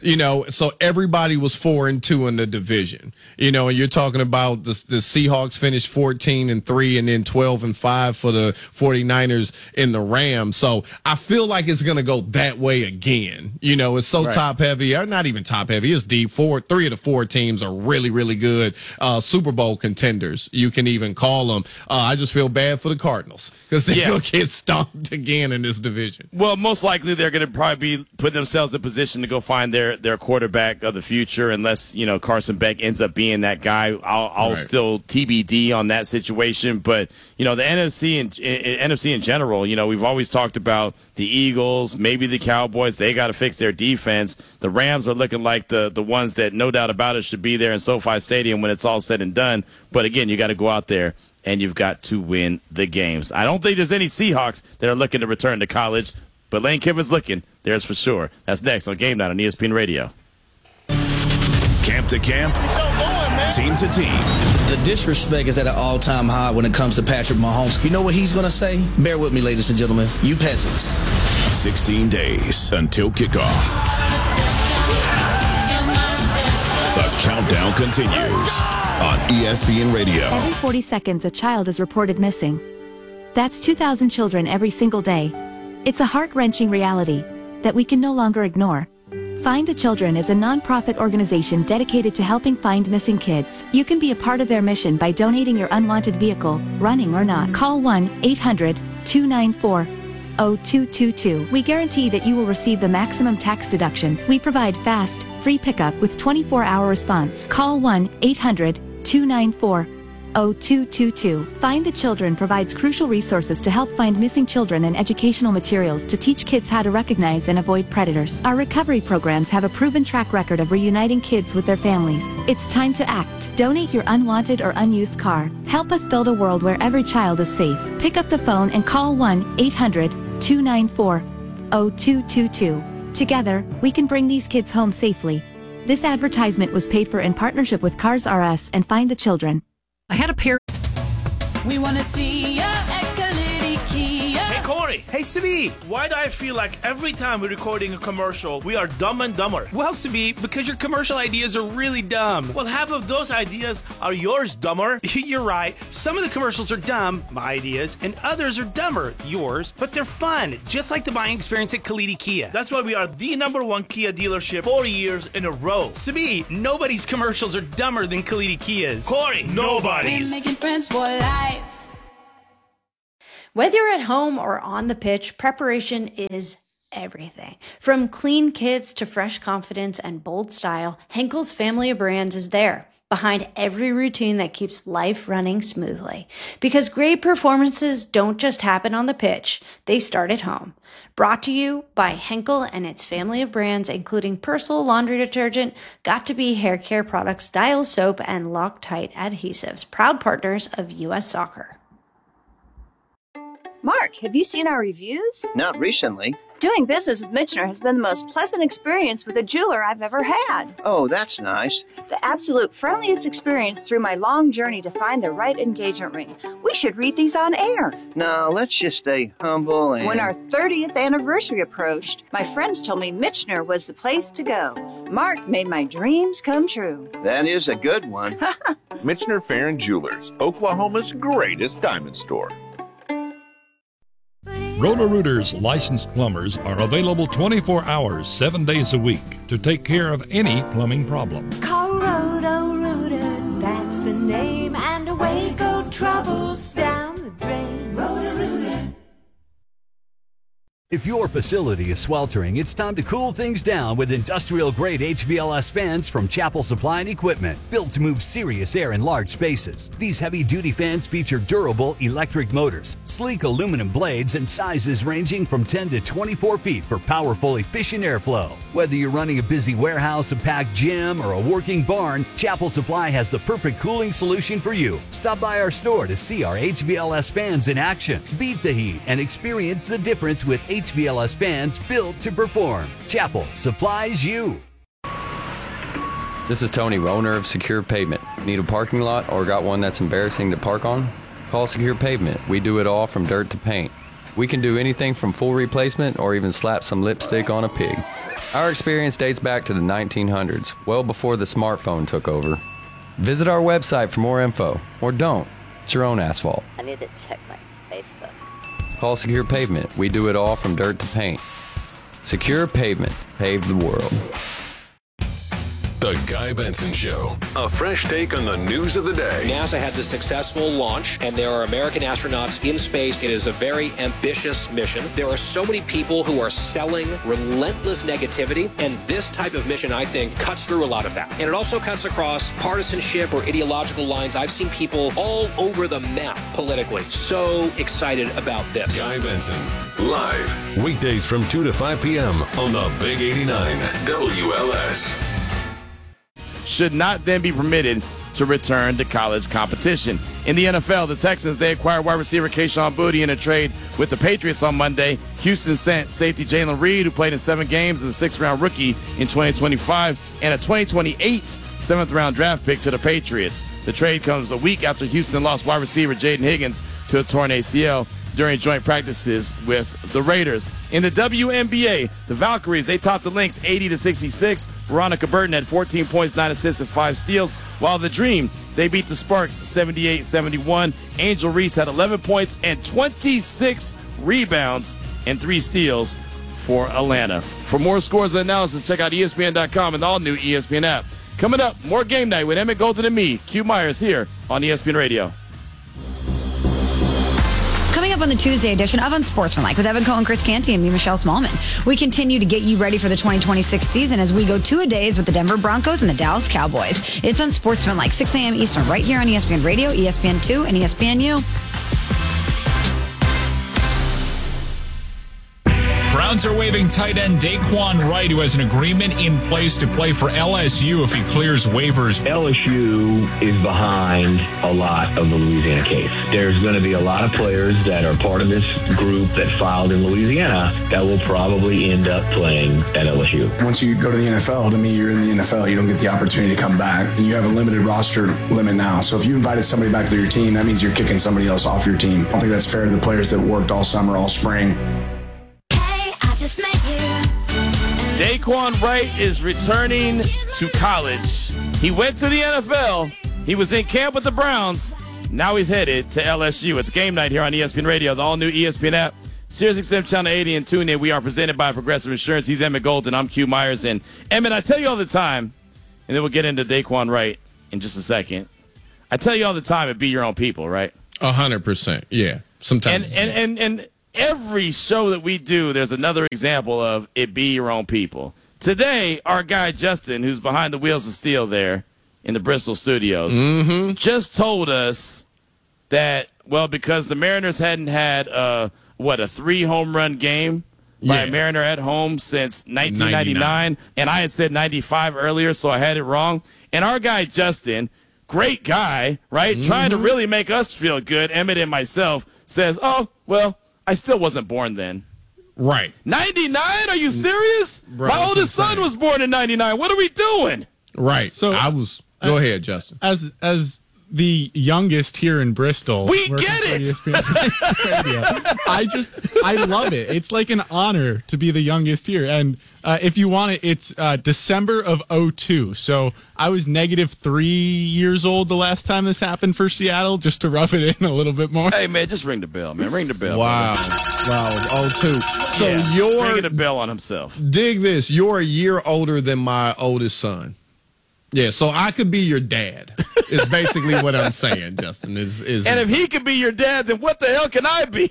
so everybody was 4-2 in the division, and you're talking about the Seahawks finished 14-3 and then 12-5 for the 49ers in the Rams. So I feel like it's going to go that way again. It's so top heavy, or not even top heavy. It's deep. 3 of the 4 teams are really, really good. Super Bowl contenders, you can even call them. I just feel bad for the Cardinals because they'll get stomped again in this division. Well, most likely they're going to probably be putting themselves in position to go find their quarterback of the future, unless Carson Beck ends up being that guy. I'll still TBD on that situation. But the NFC in general, we've always talked about the Eagles, maybe the Cowboys. They got to fix their defense. The Rams are looking like the ones that, no doubt about it, should be there in SoFi Stadium when it's all said and done. But again, you got to go out there and you've got to win the games. I don't think there's any Seahawks that are looking to return to college. But Lane Kiffin's looking. There's for sure. That's next on Game Night on ESPN Radio. Camp to camp, team to team. The disrespect is at an all-time high when it comes to Patrick Mahomes. You know what he's going to say? Bear with me, ladies and gentlemen. You peasants. 16 days until kickoff. The countdown continues on ESPN Radio. Every 40 seconds, a child is reported missing. That's 2,000 children every single day. It's a heart-wrenching reality that we can no longer ignore. Find the Children is a non-profit organization dedicated to helping find missing kids. You can be a part of their mission by donating your unwanted vehicle, running or not. Call 1-800-294-0222. We guarantee that you will receive the maximum tax deduction. We provide fast, free pickup with 24-hour response. Call 1-800-294-0222. Find the Children provides crucial resources to help find missing children and educational materials to teach kids how to recognize and avoid predators. Our recovery programs have a proven track record of reuniting kids with their families. It's time to act. Donate your unwanted or unused car. Help us build a world where every child is safe. Pick up the phone and call 1-800-294-0222. 0222. Together, we can bring these kids home safely. This advertisement was paid for in partnership with Cars R Us and Find the Children. I had a pair. We want to see ya at Kalidi Kia. Hey, Corey. Hey, Sabi. Why do I feel like every time we're recording a commercial, we are dumb and dumber? Well, Sabi, because your commercial ideas are really dumb. Well, half of those ideas are yours, dumber. You're right. Some of the commercials are dumb, my ideas, and others are dumber, yours, but they're fun, just like the buying experience at Kalidi Kia. That's why we are the #1 Kia dealership 4 years in a row. Sabi, nobody's commercials are dumber than Kalidi Kia's. Corey, nobody's. We're making friends for life. Whether you're at home or on the pitch, preparation is everything. From clean kits to fresh confidence and bold style, Henkel's family of brands is there, behind every routine that keeps life running smoothly. Because great performances don't just happen on the pitch, they start at home. Brought to you by Henkel and its family of brands, including Persil laundry detergent, Got2b hair care products, Dial soap, and Loctite adhesives, proud partners of U.S. Soccer. Mark, have you seen our reviews? Not recently. Doing business with Michener has been the most pleasant experience with a jeweler I've ever had. Oh, that's nice. The absolute friendliest experience through my long journey to find the right engagement ring. We should read these on air. No, let's just stay humble and... When our 30th anniversary approached, my friends told me Michener was the place to go. Mark made my dreams come true. That is a good one. Michener Farron Jewelers, Oklahoma's greatest diamond store. Roto-Rooter's licensed plumbers are available 24 hours, 7 days a week to take care of any plumbing problem. Call Roto-Rooter, that's the name, and away go troubles down the drain. Roto-Rooter. If your facility is sweltering, it's time to cool things down with industrial-grade HVLS fans from Chapel Supply and Equipment, built to move serious air in large spaces. These heavy-duty fans feature durable electric motors, sleek aluminum blades, and sizes ranging from 10 to 24 feet for powerful, efficient airflow. Whether you're running a busy warehouse, a packed gym, or a working barn, Chapel Supply has the perfect cooling solution for you. Stop by our store to see our HVLS fans in action. Beat the heat and experience the difference with HVLS fans built to perform. Chapel supplies you. This is Tony, owner of Secure Pavement. Need a parking lot or got one that's embarrassing to park on? Call Secure Pavement. We do it all from dirt to paint. We can do anything from full replacement or even slap some lipstick on a pig. Our experience dates back to the 1900s, well before the smartphone took over. Visit our website for more info, or don't. It's your own asphalt. I need to check my Facebook. Call Secure Pavement. We do it all from dirt to paint. Secure Pavement. Pave the world. The Guy Benson Show. A fresh take on the news of the day. NASA had the successful launch, and there are American astronauts in space. It is a very ambitious mission. There are so many people who are selling relentless negativity, and this type of mission, I think, cuts through a lot of that. And it also cuts across partisanship or ideological lines. I've seen people all over the map politically. So excited about this. Guy Benson, live, weekdays from 2 to 5 p.m. on the Big 89 WLS. Should not then be permitted to return to college competition. In the NFL, the Texans, they acquired wide receiver Kayshon Boutte in a trade with the Patriots on Monday. Houston sent safety Jalen Reed, who played in 7 games as a 6th-round rookie in 2025, and a 2028 7th-round draft pick to the Patriots. The trade comes a week after Houston lost wide receiver Jaden Higgins to a torn ACL during joint practices with the Raiders. In the WNBA, the Valkyries, they topped the Lynx 80-66. Veronica Burton had 14 points, 9 assists, and 5 steals, while the Dream, they beat the Sparks 78-71. Angel Reese had 11 points and 26 rebounds and 3 steals for Atlanta. For more scores and analysis, check out ESPN.com and the all-new ESPN app. Coming up, more Game Night with Emmett Golden and me, Q Myers, here on ESPN Radio. Coming up on the Tuesday edition of Unsportsmanlike with Evan Cohen, Chris Canty, and me, Michelle Smallman. We continue to get you ready for the 2026 season as we go 2-a-days with the Denver Broncos and the Dallas Cowboys. It's Unsportsmanlike, 6 a.m. Eastern, right here on ESPN Radio, ESPN2, and ESPNU. Browns are waiving tight end Daquan Wright, who has an agreement in place to play for LSU if he clears waivers. LSU is behind a lot of the Louisiana case. There's going to be a lot of players that are part of this group that filed in Louisiana that will probably end up playing at LSU. Once you go to the NFL, to me, you're in the NFL. You don't get the opportunity to come back. And you have a limited roster limit now. So if you invited somebody back to your team, that means you're kicking somebody else off your team. I don't think that's fair to the players that worked all summer, all spring. Daquan Wright is returning to college. He went to the NFL. He was in camp with the Browns. Now he's headed to LSU. It's game night here on ESPN Radio, the all-new ESPN app, SiriusXM Channel 80, and tune in. We are presented by Progressive Insurance. He's Emmett Golden. I'm Q Myers. And Emmett, I tell you all the time, and then we'll get into Daquan Wright in just a second. I tell you all the time, it be your own people, right? 100%. Yeah. Sometimes. And every show that we do, there's another example of it be your own people. Today, our guy Justin, who's behind the wheels of steel there in the Bristol studios, just told us that, well, because the Mariners hadn't had, a 3-home run game by a Mariner at home since 1999, and I had said 95 earlier, so I had it wrong. And our guy Justin, great guy, right, trying to really make us feel good, Emmett and myself, says, oh, well, I still wasn't born then. Right. 99? Are you serious? Bro, my oldest son was born in 99. What are we doing? Right. So I was. Go ahead, Justin. As the youngest here in Bristol, we get it. I love it. It's like an honor to be the youngest here. And if you want it, it's December of 2002. So I was -3 years old the last time this happened for Seattle, just to rub it in a little bit more. Hey, man, just ring the bell, man. Ring the bell. Wow. Wow. 2002. So you're ringing the bell on himself. Dig this. You're a year older than my oldest son. Yeah, so I could be your dad. Is basically what I'm saying, Justin. And if he could be your dad, then what the hell can I be?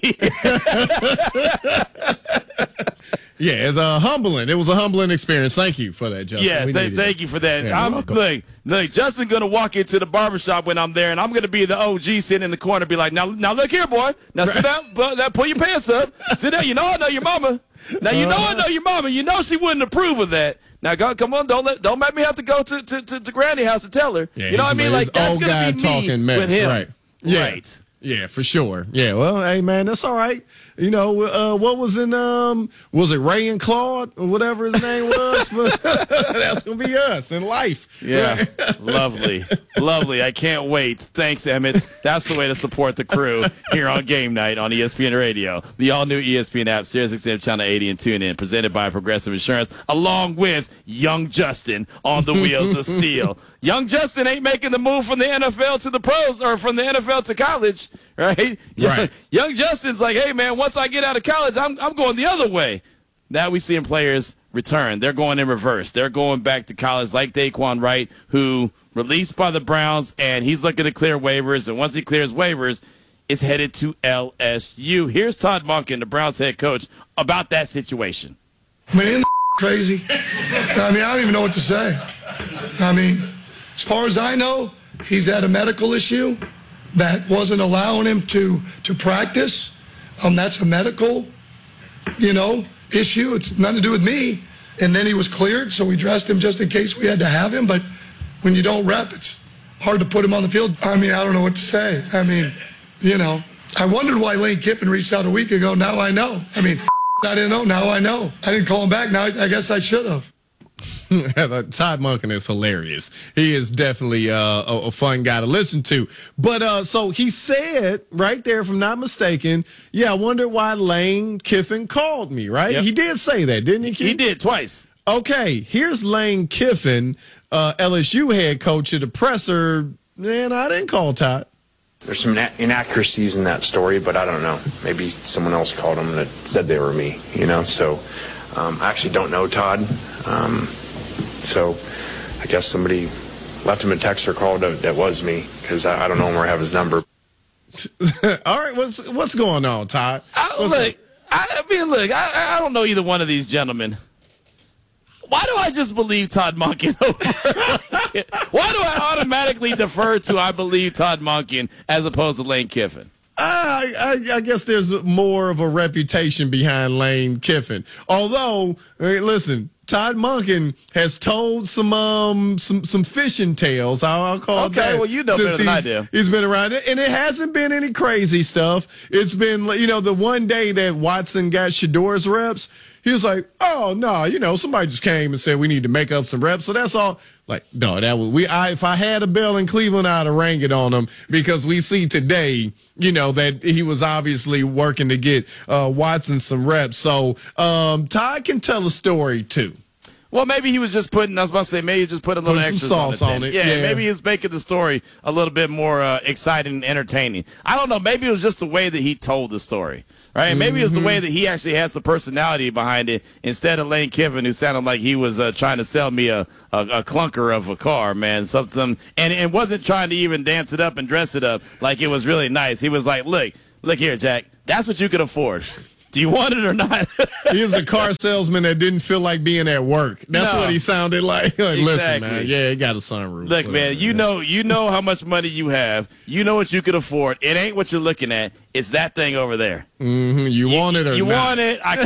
Yeah, it's humbling. It was a humbling experience. Thank you for that, Justin. Yeah, thank you for that. Yeah, look, Justin's going to walk into the barbershop when I'm there, and I'm going to be the OG sitting in the corner and be like, now look here, boy. Now sit down. Pull your pants up. Sit down. You know I know your mama. Now, you know I know your mama. You know she wouldn't approve of that. Now, God, come on, don't make me have to go to Granny house and tell her. Yeah, you know what I mean? Like, that's going to be talking me with him. Right. Yeah. Right. Yeah, for sure. Yeah, well, hey, man, that's all right. You know, what was in, was it Ray and Claude or whatever his name was? That's going to be us in life. Yeah, lovely. Lovely. I can't wait. Thanks, Emmett. That's the way to support the crew here on Game Night on ESPN Radio. The all-new ESPN app, SiriusXM Channel 80, and tune in, presented by Progressive Insurance, along with Young Justin on the wheels of steel. Young Justin ain't making the move from the NFL to the pros or from the NFL to college, right? Right. Young Justin's like, hey, man, once I get out of college, I'm going the other way. Now we seeing players return. They're going in reverse. They're going back to college like Daquan Wright, who released by the Browns, and he's looking to clear waivers. And once he clears waivers, is headed to LSU. Here's Todd Monken, the Browns head coach, about that situation. I mean, isn't crazy? I mean, I don't even know what to say. I mean, as far as I know, he's had a medical issue that wasn't allowing him to practice. That's a medical, issue. It's nothing to do with me. And then he was cleared, so we dressed him just in case we had to have him. But when you don't rep, it's hard to put him on the field. I mean, I don't know what to say. I mean, I wondered why Lane Kiffin reached out a week ago. Now I know. I mean, I didn't know. Now I know. I didn't call him back. Now I guess I should have. Todd Monken is hilarious. He is definitely a fun guy to listen to. But so he said right there, if I'm not mistaken, I wonder why Lane Kiffin called me, right? Yep. He did say that, didn't he, Keith? He did twice. Okay, here's Lane Kiffin, LSU head coach at the presser. Man, I didn't call Todd. There's some inaccuracies in that story, but I don't know. Maybe someone else called him that said they were me, So I actually don't know Todd. So I guess somebody left him a text or call that was me, because I don't know him or have his number. All right, what's going on, Todd? I don't know either one of these gentlemen. Why do I just believe Todd Monken over? Why do I automatically defer to I believe Todd Monken as opposed to Lane Kiffin? I guess there's more of a reputation behind Lane Kiffin. Although, listen, Todd Monken has told some fishing tales. I'll call it that. Okay, well, you know better than I do. He's been around it, and it hasn't been any crazy stuff. It's been, the one day that Watson got Shadour's reps, he was like, oh, no, somebody just came and said we need to make up some reps. So that's all. Like, no, if I had a bell in Cleveland, I'd have rang it on him, because we see today, that he was obviously working to get Watson some reps. So Todd can tell a story too. Well, maybe he was just putting, I was about to say, maybe he just put a little extra sauce on it. Yeah, maybe he was making the story a little bit more exciting and entertaining. I don't know. Maybe it was just the way that he told the story, right? Maybe it was the way that he actually had some personality behind it, instead of Lane Kiffin, who sounded like he was trying to sell me a clunker of a car, man, something, and wasn't trying to even dance it up and dress it up like it was really nice. He was like, look here, Jack, that's what you could afford. Do you want it or not? He was a car salesman that didn't feel like being at work. That's what he sounded like. Listen, man, yeah, he got a sunroof. Look, man, you know how much money you have. You know what you could afford. It ain't what you're looking at. It's that thing over there. Mm-hmm. You want it or you not? Want it? I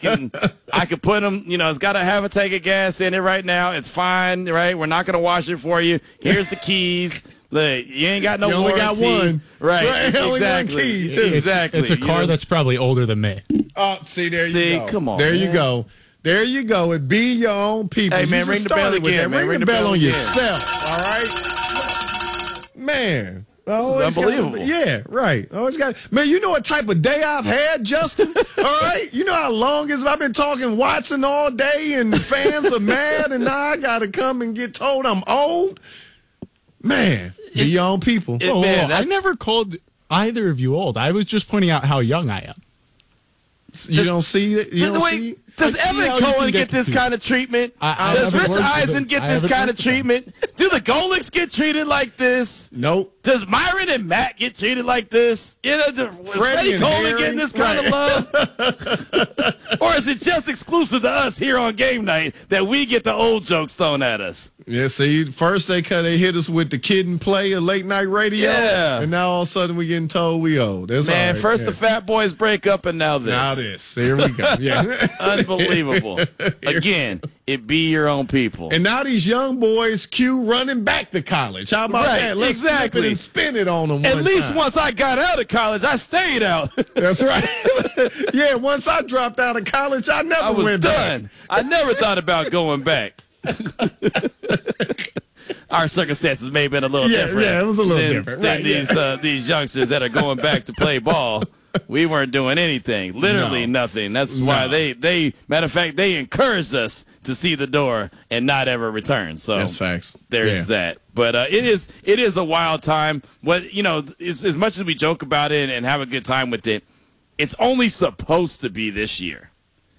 can put them. It's got to have a tank of gas in it right now. It's fine, right? We're not gonna wash it for you. Here's the keys. Look, you ain't got no warranty. You only got one. Right. Only exactly. one key, too. Exactly. It's a car that's probably older than me. Oh, see, there you go. Come on. There man. you go. There you go. It be your own people. Hey, man, ring the bell again, man. Ring the bell on yourself, all right? Man. Oh, this is unbelievable. Yeah, right. Man, you know what type of day I've had, Justin? All right? You know how long I've been talking Watson all day, and fans are mad, and now I got to come and get told I'm old? Man, be your own people. I never called either of you old. I was just pointing out how young I am. You don't see it? Does Evan Cohen get this kind of treatment? Does Rich Eisen get this kind of treatment? Do the Golics get treated like this? Nope. Does Myron and Matt get treated like this? Was Freddie Coleman getting this kind of love? Or is it just exclusive to us here on game night that we get the old jokes thrown at us? Yeah, see, first they hit us with the Kid and Play of late night radio. Yeah. And now all of a sudden we getting told we old. That's man, all right. first the Fat Boys break up and now this. Now this. Here we go. Yeah. Unbelievable. Again, it be your own people. And now these young boys, running back to college. How about that? Let's flip it and spin it on them. At least once I got out of college, I stayed out. That's right. Yeah, once I dropped out of college, I never went done. back. I never thought about going back. Our circumstances may have been a little different. Yeah, it was a little different. Than these youngsters that are going back to play ball. We weren't doing anything, literally nothing. That's why they matter of fact, they encouraged us to see the door and not ever return. So that's facts. There's that. But it is a wild time. What as much as we joke about it and have a good time with it, it's only supposed to be this year.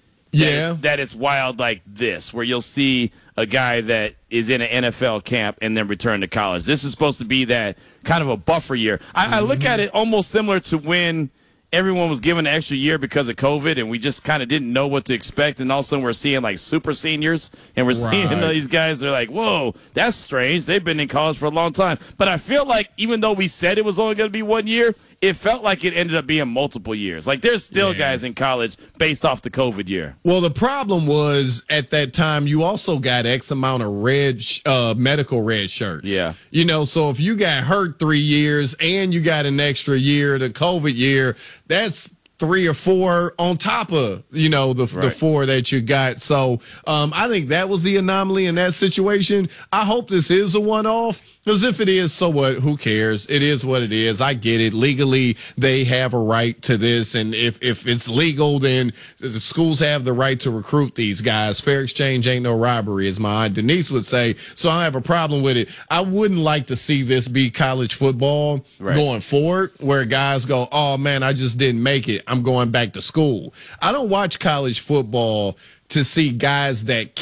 That it's wild like this, where you'll see a guy that is in an NFL camp and then return to college. This is supposed to be that kind of a buffer year. I look at it almost similar to when everyone was given an extra year because of COVID, and we just kind of didn't know what to expect. And all of a sudden, we're seeing like super seniors, and we're seeing these guys. They're like, "Whoa, that's strange. They've been in college for a long time." But I feel like even though we said it was only going to be 1 year, it felt like it ended up being multiple years. Like there's still guys in college based off the COVID year. Well, the problem was at that time you also got X amount of medical red shirts. Yeah, so if you got hurt 3 years and you got an extra year, the COVID year, that's 3 or 4 on top of, the 4 that you got. So I think that was the anomaly in that situation. I hope this is a one-off, because if it is, so what? Who cares? It is what it is. I get it. Legally, they have a right to this. And if it's legal, then the schools have the right to recruit these guys. Fair exchange ain't no robbery, as my Aunt Denise would say. So I don't have a problem with it. I wouldn't like to see this be college football going forward, where guys go, oh, man, I just didn't make it. I'm going back to school. I don't watch college football to see guys that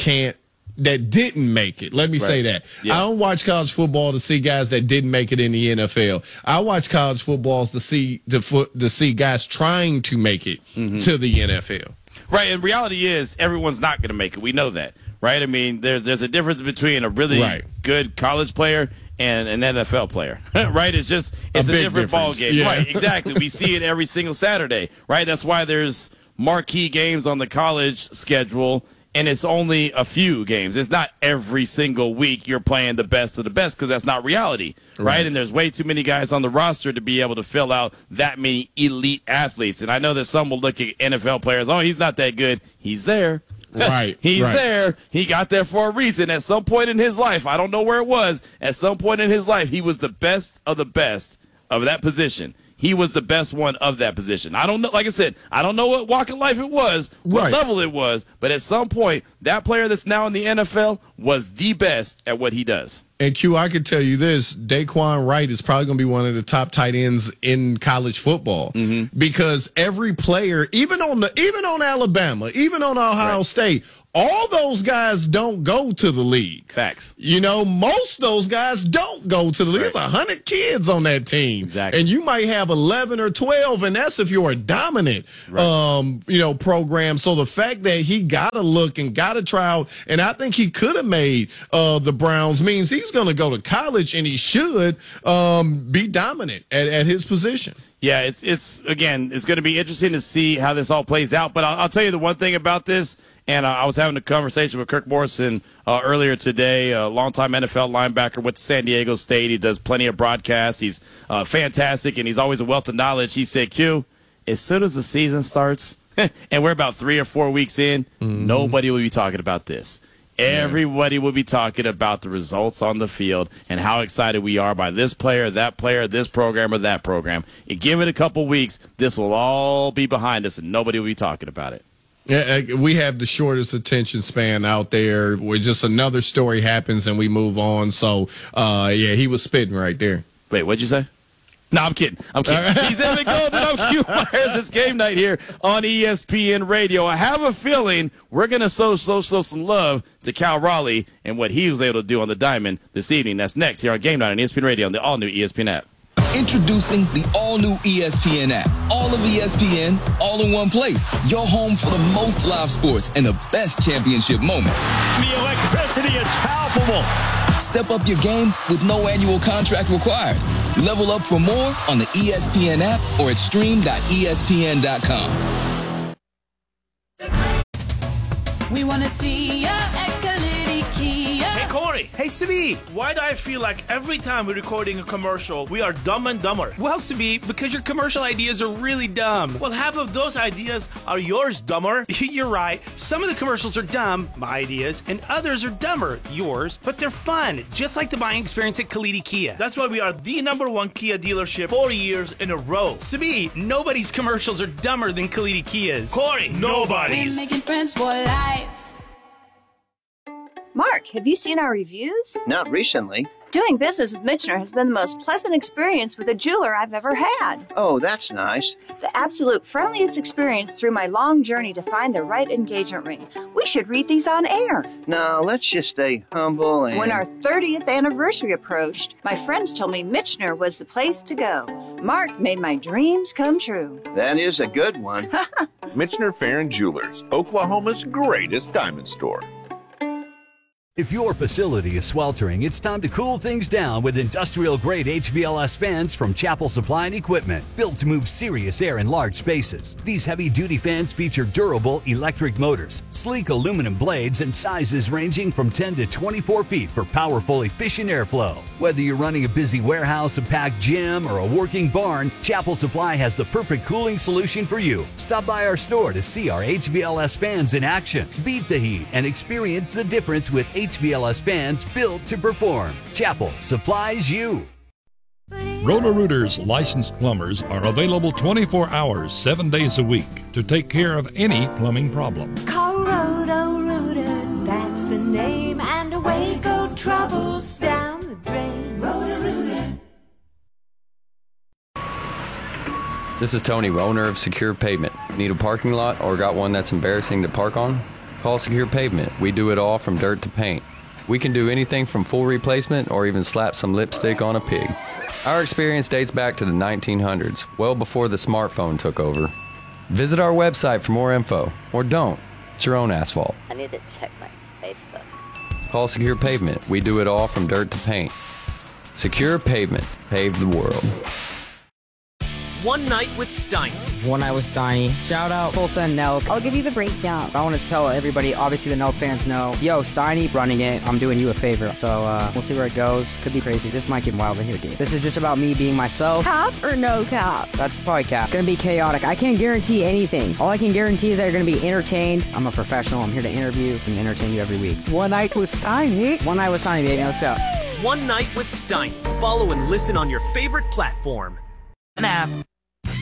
didn't make it. Let me say that. Yeah. I don't watch college football to see guys that didn't make it in the NFL. I watch college football to see guys trying to make it to the NFL. Right, and reality is everyone's not going to make it. We know that, right? I mean, there's a difference between a really good college player and an NFL player, right? It's a different ball game. Yeah. Right, exactly. We see it every single Saturday, right? That's why there's marquee games on the college schedule, and it's only a few games. It's not every single week you're playing the best of the best, because that's not reality, right? And there's way too many guys on the roster to be able to fill out that many elite athletes. And I know that some will look at NFL players, oh, he's not that good. He's there. Right. He's there. He got there for a reason. At some point in his life, I don't know where it was, at some point in his life, he was the best of that position. He was the best one of that position. I don't know. Like I said, I don't know what walk of life it was, what level it was, but at some point, that player that's now in the NFL was the best at what he does. And Q, I could tell you this: Daquan Wright is probably going to be one of the top tight ends in college football, because every player, even on Alabama, even on Ohio State, all those guys don't go to the league. Facts. Most of those guys don't go to the league. There's 100 kids on that team. Exactly. And you might have 11 or 12, and that's if you're a dominant, program. So the fact that he got to look and got to try out, and I think he could have made the Browns, means he's going to go to college, and he should be dominant at his position. Yeah, it's going to be interesting to see how this all plays out. But I'll tell you the one thing about this, and I was having a conversation with Kirk Morrison earlier today, a longtime NFL linebacker with San Diego State. He does plenty of broadcasts. He's fantastic, and he's always a wealth of knowledge. He said, Q, as soon as the season starts, and we're about 3 or 4 weeks in, nobody will be talking about this. Everybody will be talking about the results on the field and how excited we are by this player, this program, or that program. And give it a couple weeks, this will all be behind us, and nobody will be talking about it. Yeah, we have the shortest attention span out there, where just another story happens and we move on. So, he was spitting right there. Wait, what'd you say? No, I'm kidding. He's Evan Golden. I'm Q Myers. It's game night here on ESPN Radio. I have a feeling we're going to show some love to Cal Raleigh and what he was able to do on the diamond this evening. That's next here on Game Night on ESPN Radio on the all-new ESPN app. Introducing the all-new ESPN app. All of ESPN, all in one place. Your home for the most live sports and the best championship moments. The electricity is palpable. Step up your game with no annual contract required. Level up for more on the ESPN app or at stream.espn.com. We want to see ya at Kalidi Kia. Hey, Corey. Hey, Sabi. Why do I feel like every time we're recording a commercial, we are dumb and dumber? Well, Sabi, because your commercial ideas are really dumb. Well, half of those ideas are yours, dumber. You're right. Some of the commercials are dumb, my ideas, and others are dumber, yours, but they're fun, just like the buying experience at Kalidi Kia. That's why we are the #1 Kia dealership 4 years in a row. Sabi, nobody's commercials are dumber than Kalidi Kia's. Corey, nobody's. We're making friends for life. Mark, have you seen our reviews? Not recently. Doing business with Michener has been the most pleasant experience with a jeweler I've ever had. Oh, that's nice. The absolute friendliest experience through my long journey to find the right engagement ring. We should read these on air. No, let's just stay humble and... When our 30th anniversary approached, my friends told me Michener was the place to go. Mark made my dreams come true. That is a good one. Michener Farron Jewelers, Oklahoma's greatest diamond store. If your facility is sweltering, it's time to cool things down with industrial-grade HVLS fans from Chapel Supply and Equipment, built to move serious air in large spaces. These heavy-duty fans feature durable electric motors, sleek aluminum blades, and sizes ranging from 10 to 24 feet for powerful, efficient airflow. Whether you're running a busy warehouse, a packed gym, or a working barn, Chapel Supply has the perfect cooling solution for you. Stop by our store to see our HVLS fans in action. Beat the heat and experience the difference with HVLS fans built to perform. Chapel supplies you. Roto-Rooters licensed plumbers are available 24 hours, 7 days a week to take care of any plumbing problem. Call Roto-Rooter, that's the name, and away go troubles down the drain. Roto-Rooter. This is Tony, owner of Secure Pavement. Need a parking lot or got one that's embarrassing to park on? Call Secure Pavement. We do it all from dirt to paint. We can do anything from full replacement or even slap some lipstick on a pig. Our experience dates back to the 1900s, well before the smartphone took over. Visit our website for more info, or don't. It's your own asphalt. I need to check my Facebook. Call Secure Pavement. We do it all from dirt to paint. Secure Pavement. Pave the world. One Night with Steiny. One Night with Steiny. Shout out Tulsa and Nelk. I'll give you the breakdown. I want to tell everybody, obviously the Nelk fans know, yo, Steiny running it, I'm doing you a favor. So we'll see where it goes. Could be crazy. This might get wild in here, dude. This is just about me being myself. Cap or no cap? That's probably cap. Gonna be chaotic. I can't guarantee anything. All I can guarantee is that you're gonna be entertained. I'm a professional. I'm here to interview and entertain you every week. One Night with Steiny. One Night with Steiny, baby. Let's go. One Night with Steiny. Follow and listen on your favorite platform. An app.